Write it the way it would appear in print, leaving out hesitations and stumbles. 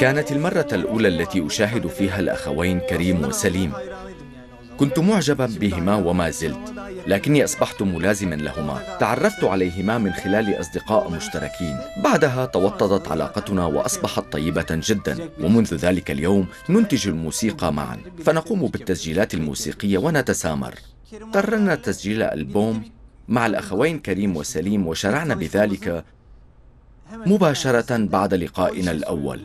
كانت المرة الأولى التي أشاهد فيها الأخوين كريم وسليم. كنت معجبا بهما وما زلت، لكني أصبحت ملازما لهما. تعرفت عليهما من خلال أصدقاء مشتركين. بعدها توطدت علاقتنا وأصبحت طيبة جدا، ومنذ ذلك اليوم ننتج الموسيقى معا، فنقوم بالتسجيلات الموسيقية ونتسامر. قررنا تسجيل ألبوم مع الأخوين كريم وسليم، وشرعنا بذلك مباشرة بعد لقائنا الأول.